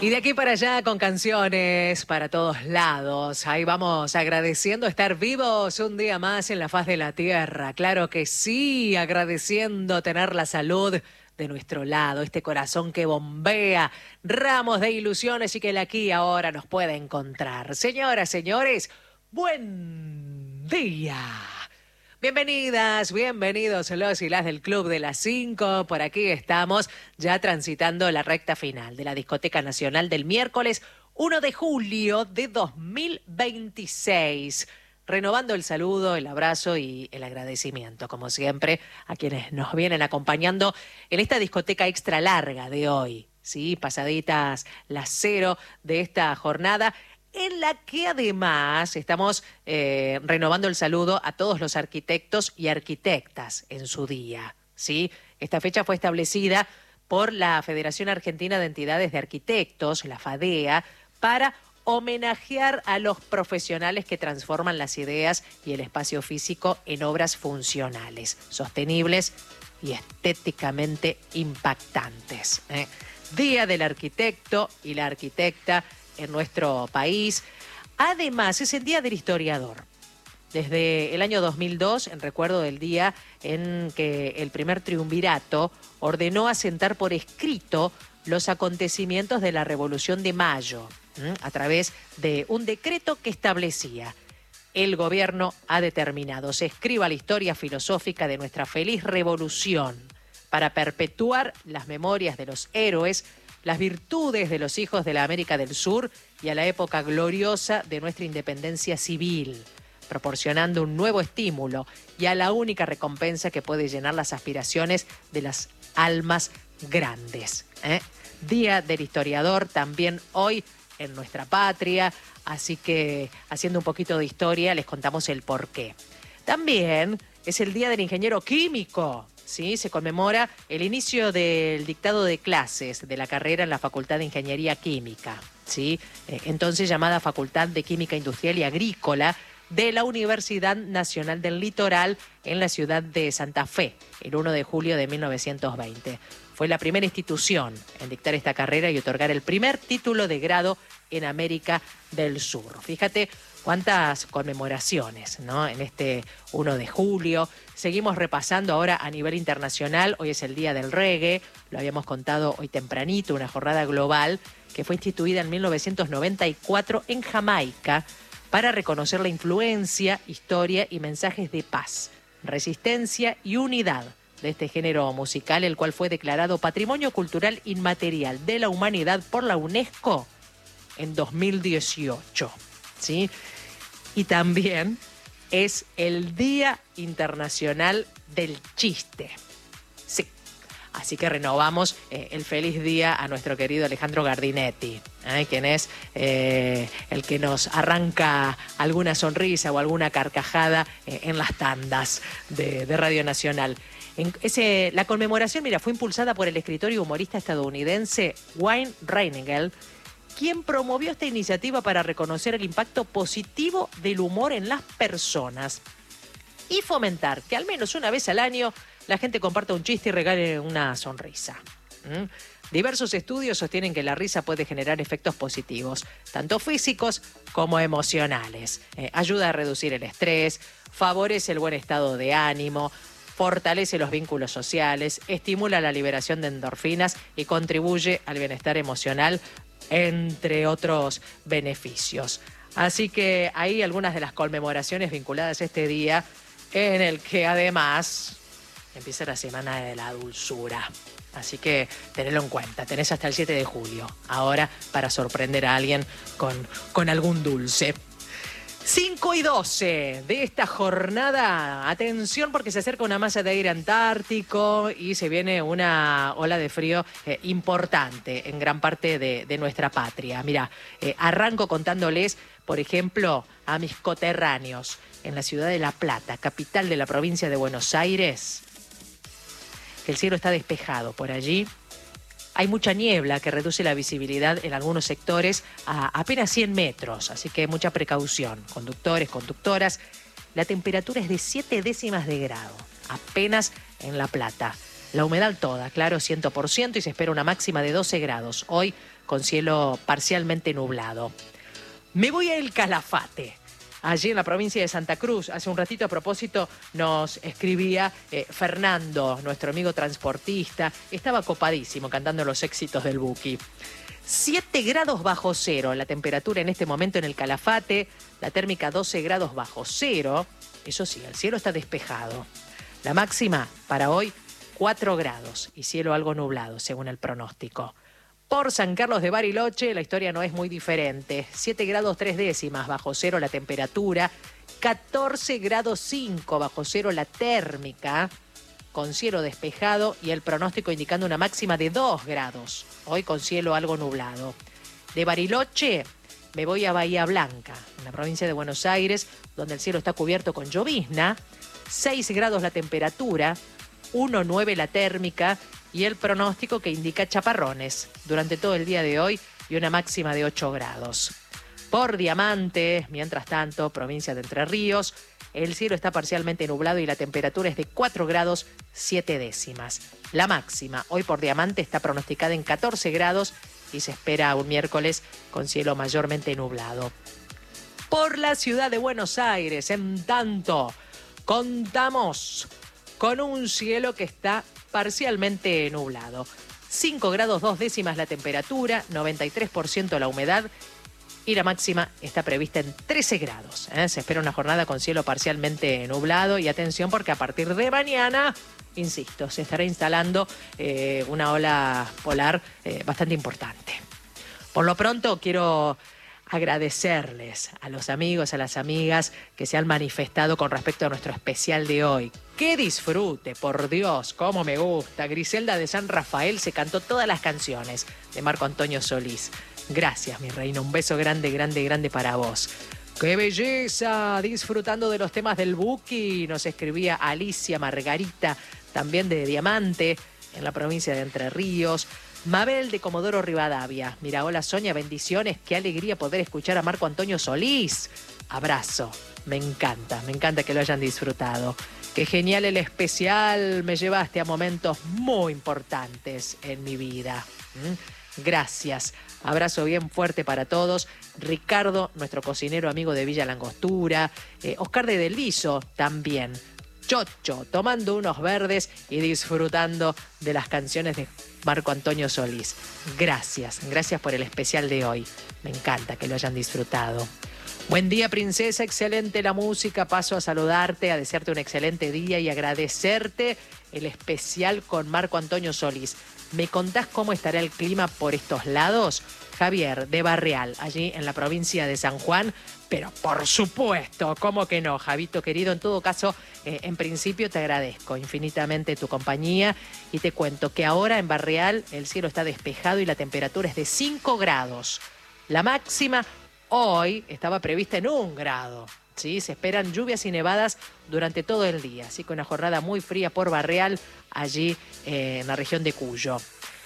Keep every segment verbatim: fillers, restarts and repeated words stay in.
Y de aquí para allá con canciones para todos lados. Ahí vamos agradeciendo estar vivos un día más en la faz de la tierra. Claro que sí, agradeciendo tener la salud de nuestro lado, este corazón que bombea ramos de ilusiones y que el aquí y ahora nos puede encontrar. Señoras, señores, buen día. Bienvenidas, bienvenidos los y las del Club de las Cinco. Por aquí estamos ya transitando la recta final de la Discoteca Nacional del miércoles primero de julio de dos mil veintiséis. Renovando el saludo, el abrazo y el agradecimiento, como siempre, a quienes nos vienen acompañando en esta discoteca extra larga de hoy, ¿sí? Pasaditas las cero de esta jornada, en la que además estamos eh, renovando el saludo a todos los arquitectos y arquitectas en su día, ¿sí? Esta fecha fue establecida por la Federación Argentina de Entidades de Arquitectos, la FADEA, para homenajear a los profesionales que transforman las ideas y el espacio físico en obras funcionales, sostenibles y estéticamente impactantes, ¿eh? Día del arquitecto y la arquitecta en nuestro país. Además, es el Día del Historiador. Desde el año dos mil dos, en recuerdo del día en que el primer triunvirato ordenó asentar por escrito los acontecimientos de la Revolución de Mayo, ¿m? a través de un decreto que establecía: el gobierno ha determinado, se escriba la historia filosófica de nuestra feliz revolución para perpetuar las memorias de los héroes, las virtudes de los hijos de la América del Sur y a la época gloriosa de nuestra independencia civil, proporcionando un nuevo estímulo y a la única recompensa que puede llenar las aspiraciones de las almas grandes, ¿eh? Día del Historiador también hoy en nuestra patria, así que haciendo un poquito de historia les contamos el porqué. También es el Día del Ingeniero Químico. Sí, se conmemora el inicio del dictado de clases de la carrera en la Facultad de Ingeniería Química, ¿sí? Eh, entonces llamada Facultad de Química Industrial y Agrícola de la Universidad Nacional del Litoral en la ciudad de Santa Fe, el primero de julio de mil novecientos veinte. Fue la primera institución en dictar esta carrera y otorgar el primer título de grado en América del Sur. Fíjate cuántas conmemoraciones, ¿no? En este primero de julio. Seguimos repasando ahora a nivel internacional. Hoy es el Día del Reggae, lo habíamos contado hoy tempranito, una jornada global que fue instituida en mil novecientos noventa y cuatro en Jamaica para reconocer la influencia, historia y mensajes de paz, resistencia y unidad de este género musical, el cual fue declarado Patrimonio Cultural Inmaterial de la Humanidad por la UNESCO en dos mil dieciocho, ¿sí? Y también es el Día Internacional del Chiste. Sí. Así que renovamos eh, el feliz día a nuestro querido Alejandro Gardinetti, ¿eh? quien es eh, el que nos arranca alguna sonrisa o alguna carcajada eh, en las tandas de, de Radio Nacional. En ese, la conmemoración, mira, fue impulsada por el escritor y humorista estadounidense Wayne Reinegel, quien promovió esta iniciativa para reconocer el impacto positivo del humor en las personas y fomentar que al menos una vez al año la gente comparta un chiste y regale una sonrisa. ¿Mm? Diversos estudios sostienen que la risa puede generar efectos positivos, tanto físicos como emocionales. Eh, ayuda a reducir el estrés, favorece el buen estado de ánimo, fortalece los vínculos sociales, estimula la liberación de endorfinas y contribuye al bienestar emocional, entre otros beneficios. Así que hay algunas de las conmemoraciones vinculadas a este día, en el que además empieza la Semana de la Dulzura. Así que tenedlo en cuenta, tenés hasta el siete de julio, ahora, para sorprender a alguien con, con algún dulce. cinco y doce de esta jornada. Atención, porque se acerca una masa de aire antártico y se viene una ola de frío eh, importante en gran parte de, de nuestra patria. Mira, eh, arranco contándoles, por ejemplo, a mis coterráneos en la ciudad de La Plata, capital de la provincia de Buenos Aires, que el cielo está despejado por allí. Hay mucha niebla que reduce la visibilidad en algunos sectores a apenas cien metros, así que mucha precaución. Conductores, conductoras, la temperatura es de siete décimas de grado, apenas en La Plata. La humedad toda, claro, cien por ciento, y se espera una máxima de doce grados. Hoy con cielo parcialmente nublado. Me voy a El Calafate, allí en la provincia de Santa Cruz. Hace un ratito, a propósito, nos escribía eh, Fernando, nuestro amigo transportista. Estaba copadísimo cantando los éxitos del Buki. siete grados bajo cero la temperatura en este momento en El Calafate, la térmica doce grados bajo cero. Eso sí, el cielo está despejado. La máxima para hoy, cuatro grados y cielo algo nublado, según el pronóstico. Por San Carlos de Bariloche, la historia no es muy diferente. siete grados tres décimas bajo cero la temperatura, catorce grados cinco bajo cero la térmica, con cielo despejado y el pronóstico indicando una máxima de dos grados, hoy con cielo algo nublado. De Bariloche me voy a Bahía Blanca, en la provincia de Buenos Aires, donde el cielo está cubierto con llovizna, seis grados la temperatura, uno coma nueve la térmica y el pronóstico que indica chaparrones durante todo el día de hoy y una máxima de ocho grados. Por Diamante, mientras tanto, provincia de Entre Ríos, el cielo está parcialmente nublado y la temperatura es de cuatro grados siete décimas. La máxima hoy por Diamante está pronosticada en catorce grados y se espera un miércoles con cielo mayormente nublado. Por la ciudad de Buenos Aires, en tanto, contamos con un cielo que está parcialmente nublado. cinco grados dos décimas la temperatura, noventa y tres por ciento la humedad y la máxima está prevista en trece grados. ¿eh? Se espera una jornada con cielo parcialmente nublado y atención porque a partir de mañana, insisto, se estará instalando eh, una ola polar eh, bastante importante. Por lo pronto quiero agradecerles a los amigos, a las amigas que se han manifestado con respecto a nuestro especial de hoy. ¡Qué disfrute, por Dios! ¡Cómo me gusta! Griselda de San Rafael se cantó todas las canciones de Marco Antonio Solís. Gracias, mi reina. Un beso grande, grande, grande para vos. ¡Qué belleza! Disfrutando de los temas del Buki. Nos escribía Alicia Margarita, también de Diamante, en la provincia de Entre Ríos. Mabel de Comodoro Rivadavia. Mira, hola Sonia, bendiciones. Qué alegría poder escuchar a Marco Antonio Solís. Abrazo. Me encanta, me encanta que lo hayan disfrutado. Qué genial el especial. Me llevaste a momentos muy importantes en mi vida. ¿Mm? Gracias. Abrazo bien fuerte para todos. Ricardo, nuestro cocinero amigo de Villa Langostura. Eh, Oscar de Delviso también. Chocho, tomando unos verdes y disfrutando de las canciones de Marco Antonio Solís. Gracias, gracias por el especial de hoy. Me encanta que lo hayan disfrutado. Buen día, princesa, excelente la música. Paso a saludarte, a desearte un excelente día y agradecerte el especial con Marco Antonio Solís. ¿Me contás cómo estará el clima por estos lados? Javier, de Barreal, allí en la provincia de San Juan. Pero por supuesto, ¿cómo que no, Javito querido? En todo caso, eh, en principio te agradezco infinitamente tu compañía y te cuento que ahora en Barreal el cielo está despejado y la temperatura es de cinco grados. La máxima hoy estaba prevista en un grado. ¿Sí? Se esperan lluvias y nevadas durante todo el día, así que una jornada muy fría por Barreal, allí eh, en la región de Cuyo.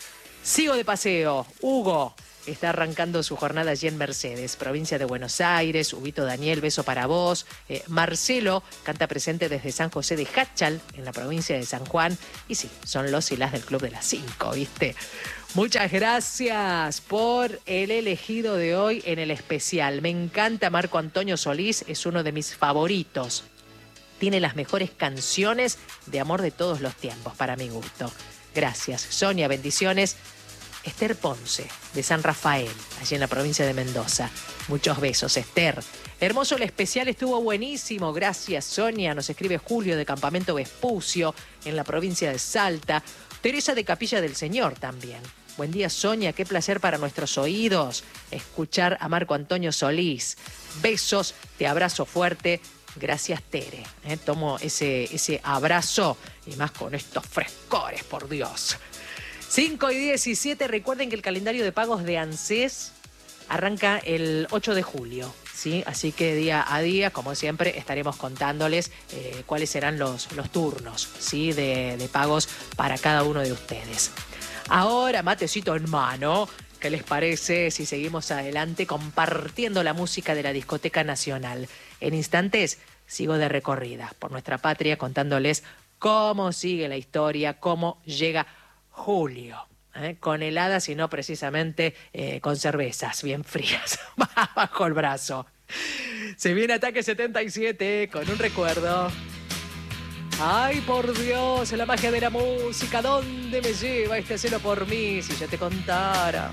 Sigo de paseo. Hugo está arrancando su jornada allí en Mercedes, provincia de Buenos Aires. Huguito Daniel, beso para vos. Eh, Marcelo canta presente desde San José de Jáchal, en la provincia de San Juan. Y sí, son los y las del Club de las Cinco, ¿viste? Muchas gracias por el elegido de hoy en el especial. Me encanta Marco Antonio Solís, es uno de mis favoritos. Tiene las mejores canciones de amor de todos los tiempos, para mi gusto. Gracias, Sonia, bendiciones. Esther Ponce, de San Rafael, allí en la provincia de Mendoza. Muchos besos, Esther. Hermoso el especial, estuvo buenísimo. Gracias, Sonia. Nos escribe Julio de Campamento Vespucio, en la provincia de Salta. Teresa de Capilla del Señor también. Buen día, Sonia. Qué placer para nuestros oídos escuchar a Marco Antonio Solís. Besos, te abrazo fuerte. Gracias, Tere. ¿Eh? Tomo ese, ese abrazo y más con estos frescores, por Dios. cinco y diecisiete, recuerden que el calendario de pagos de ANSES arranca el ocho de julio, ¿sí? Así que día a día, como siempre, estaremos contándoles eh, cuáles serán los, los turnos, ¿sí? de, de pagos para cada uno de ustedes. Ahora, matecito en mano, ¿qué les parece si seguimos adelante compartiendo la música de la Discoteca Nacional? En instantes sigo de recorrida por nuestra patria contándoles cómo sigue la historia, cómo llega julio. ¿eh? Con heladas y no precisamente eh, con cervezas bien frías bajo el brazo. Se viene Ataque setenta y siete con un recuerdo. Ay, por Dios, la magia de la música, ¿dónde me lleva este cielo por mí? Si yo te contara.